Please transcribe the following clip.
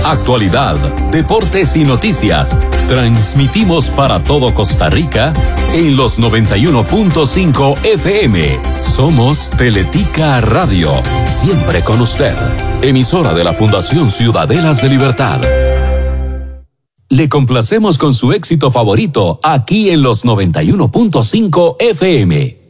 actualidad, deportes y noticias. Transmitimos para todo Costa Rica en los 91.5 FM. Somos Teletica Radio, siempre con usted. Emisora de la Fundación Ciudadelas de Libertad. Le complacemos con su éxito favorito aquí en los 91.5 FM.